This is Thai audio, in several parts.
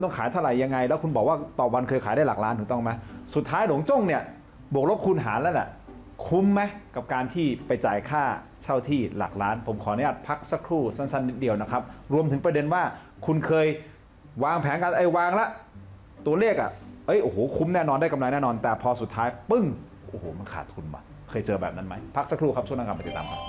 ต้องขายเท่าไหร่ยังไงแล้วคุณบอกว่าต่อวันเคยขายได้หลักล้านถูกต้องไหมสุดท้ายหลงจ้งเนี่ยบวกลบคูณหารแล้วแหละคุ้มไหมกับการที่ไปจ่ายค่าเช่าที่หลักล้านผมขออนุญาตพักสักครู่สั้นๆนิดเดียวนะครับรวมถึงประเด็นว่าคุณเคยวางแผนการวางละตัวเลขโอ้โหคุ้มแน่นอนได้กำไรแน่นอนแต่พอสุดท้ายปึ้งโอ้โหมันขาดทุนมาเคยเจอแบบนั้นไหมพักสักครู่ครับช่วงหน้ากลับมาติดตามครับ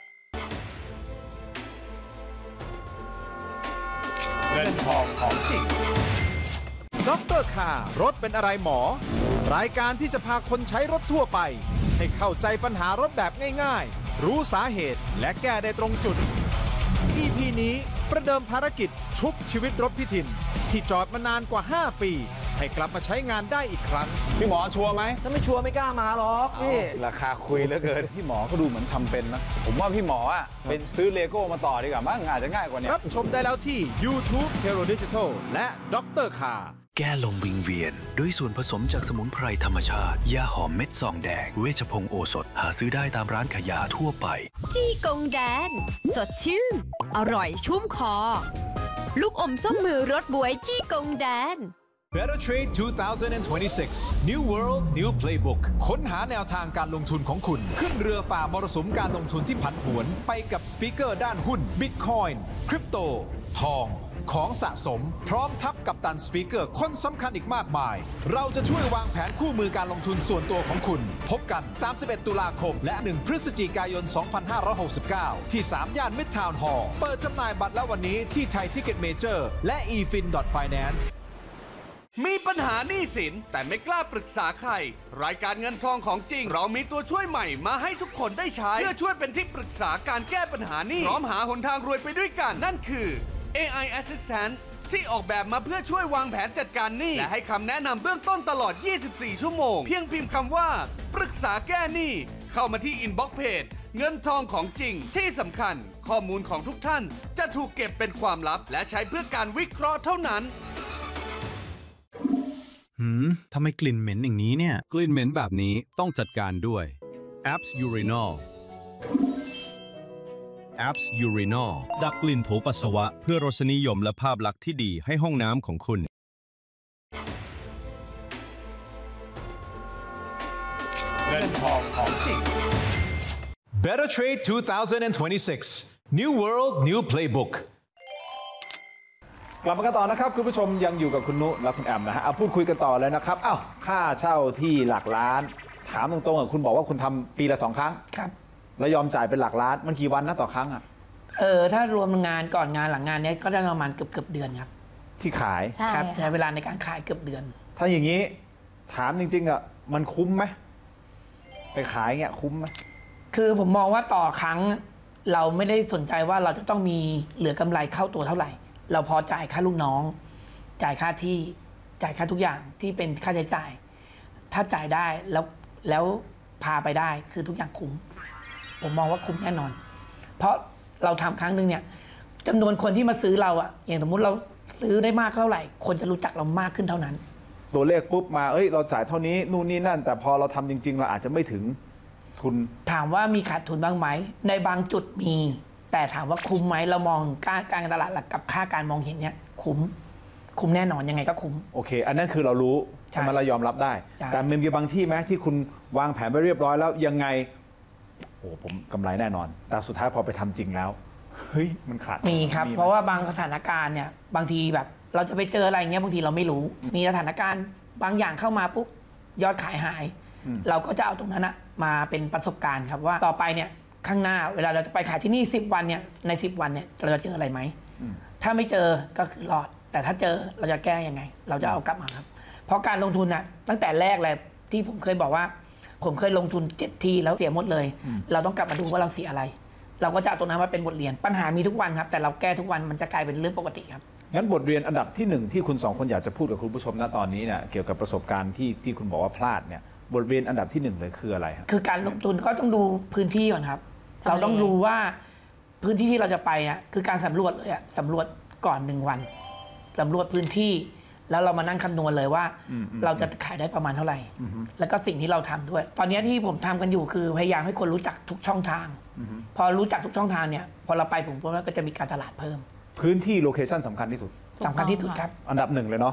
เงินทองของจริงดร.คารถเป็นอะไรหมอรายการที่จะพาคนใช้รถทั่วไปให้เข้าใจปัญหารถแบบง่ายๆรู้สาเหตุและแก้ได้ตรงจุด EP นี้ประเดิมภารกิจชุบชีวิตรถพี่ทินที่จอดมานานกว่า5ปีให้กลับมาใช้งานได้อีกครั้งพี่หมอชัวร์ไหมถ้าไม่ชัวร์ไม่กล้ามาหรอกพี่ราคาคุยเหลือเกินพี่หมอก็ดูเหมือนทำเป็นนะผมว่าพี่หมอเป็นซื้อเลโก้มาต่อดีกว่ามั้งอาจจะง่ายกว่านี้รับชมได้แล้วที่ YouTube Tero Digital และดร.คาแก้ลมวิงเวียนด้วยส่วนผสมจากสมุนไพรธรรมชาติยาหอมเม็ดซองแดงเวชพงศ์โอสถหาซื้อได้ตามร้านขายยาทั่วไปจี้กงแดนสดชื่นอร่อยชุ่มคอลูกอมส้มมือรสบวยจี้กงแดน Better Trade 2026 New World New Playbook ค้นหาแนวทางการลงทุนของคุณขึ้นเรือฝ่ามรสุมการลงทุนที่ผันผวนไปกับสปีกเกอร์ด้านหุ้น Bitcoin คริปโตทองของสะสมพร้อมทับกับตันสปีกเกอร์คนสำคัญอีกมากมายเราจะช่วยวางแผนคู่มือการลงทุนส่วนตัวของคุณพบกัน31ตุลาคมและ1พฤศจิกายน2569ที่3ย่าน Midtown Hall เปิดจำหน่ายบัตรแล้ววันนี้ที่ไทยทิกเก็ตเมเจอร์และ efin.finance มีปัญหาหนี้สินแต่ไม่กล้าปรึกษาใครรายการเงินทองของจริงเรามีตัวช่วยใหม่มาให้ทุกคนได้ใช้เพื่อช่วยเป็นที่ปรึกษาการแก้ปัญหาหนี้พร้อมหาหนทางรวยไปด้วยกันนั่นคือ AI Assistant ที่ออกแบบมาเพื่อช่วยวางแผนจัดการหนี้และให้คำแนะนำเบื้องต้นตลอด 24 ชั่วโมงเพียงพิมพ์คำว่าปรึกษาแก้หนี้เข้ามาที่อินบ็อกซ์เพจเงินทองของจริงที่สำคัญข้อมูลของทุกท่านจะถูกเก็บเป็นความลับและใช้เพื่อการวิเคราะห์เท่านั้นทำไมกลิ่นเหม็นอย่างนี้เนี่ยกลิ่นเหม็นแบบนี้ต้องจัดการด้วย Apps Urinol Apps Urinol ดับกลิ่นโถปัสสาวะเพื่อรสนิยมและภาพลักษณ์ที่ดีให้ห้องน้ำของคุณเงินทองของจริง Better Trade 2026 New World New Playbook กลับมากันต่อนะครับคุณผู้ชมยังอยู่กับคุณนุและคุณแอมนะฮะเอาพูดคุยกันต่อเลยนะครับค่าเช่าที่หลักล้านถามตรงๆคุณบอกว่าคุณทำปีละ2 ครั้งครับแล้วยอมจ่ายเป็นหลักล้านมันกี่วันนะต่อครั้งถ้ารวมงานก่อนงานหลังงานนี้ก็ได้ประมาณเกือบเดือนครับที่ขายครับใช้เวลาในการขายเกือบเดือนถ้าอย่างนี้ถามจริงๆมันคุ้มไหมไปขายเงี้ยคุ้มไหมคือผมมองว่าต่อครั้งเราไม่ได้สนใจว่าเราจะต้องมีเหลือกำไรเข้าตัวเท่าไหร่เราพอจ่ายค่าลูกน้องจ่ายค่าที่จ่ายค่าทุกอย่างที่เป็นค่าใช้จ่ายถ้าจ่ายได้แล้วพาไปได้คือทุกอย่างคุ้มผมมองว่าคุ้มแน่นอนเพราะเราทำครั้งหนึ่งเนี่ยจำนวนคนที่มาซื้อเราอย่างสมมุติเราซื้อได้มากเท่าไหร่คนจะรู้จักเรามากขึ้นเท่านั้นตัวเลขปุ๊บมาเราจ่ายเท่านี้นู่นนี่นั่นแต่พอเราทำจริงๆเราอาจจะไม่ถึงทุนถามว่ามีขาดทุนบ้างไหมในบางจุดมีแต่ถามว่าคุ้มไหมเรามองการตลาดหลักกับค่าการมองเห็นเนี่ยคุ้มแน่นอนยังไงก็คุ้มโอเคอันนั้นคือเรารู้ทำไมเรายอมรับได้แต่มีบางที่ไหมที่คุณวางแผนไว้เรียบร้อยแล้วยังไงผมกำไรแน่นอนแต่สุดท้ายพอไปทำจริงแล้วเฮ้ยมันขาดมีครับเพราะว่าบางสถานการณ์เนี่ยบางทีแบบเราจะไปเจออะไรเงี้ยบางทีเราไม่รู้มีสถานการณ์บางอย่างเข้ามาปุ๊บยอดขายหายเราก็จะเอาตรงนั้นมาเป็นประสบการณ์ครับว่าต่อไปเนี่ยข้างหน้าเวลาเราจะไปขายที่นี่10 วันเนี่ยใน10 วันเนี่ยเราจะเจออะไรไหมถ้าไม่เจอก็คือรอดแต่ถ้าเจอเราจะแก้ยังไงเราจะเอากลับมาครับเพราะการลงทุนตั้งแต่แรกเลยที่ผมเคยบอกว่าผมเคยลงทุน7 ที่แล้วเสียหมดเลยเราต้องกลับมาดูว่าเราเสียอะไรเราก็จะเอาตรงนั้นมาเป็นบทเรียนปัญหามีทุกวันครับแต่เราแก้ทุกวันมันจะกลายเป็นเรื่องปกติครับงั้นบทเรียนอันดับที่1ที่คุณ2 คนอยากจะพูดกับคุณผู้ชมณตอนนี้เนี่ยเกี่ยวกับประสบการณ์ที่คุณบอกว่าพลาดเนี่ยบทเรียนอันดับที่1เลยคืออะไรครับคือการลงทุนก็ต้องดูพื้นที่ก่อนครับเราต้องดูว่าพื้นที่ที่เราจะไปเนี่ยคือการสำรวจเลยสำรวจก่อน1 วันสำรวจพื้นที่แล้วเรามานั่งคำนวณเลยว่าเราจะขายได้ประมาณเท่าไหร่แล้วก็สิ่งที่เราทำด้วยตอนนี้ที่ผมทำกันอยู่คือพยายามให้คนรู้จักทุกช่องทางพอรู้จักทุกช่องทางเนี่ยพอเราไปผมว่าก็จะมีการตลาดเพิ่มพื้นที่โลเคชั่นสำคัญที่สุดสำคัญที่สุดครับอันดับหนึ่งเลยเนาะ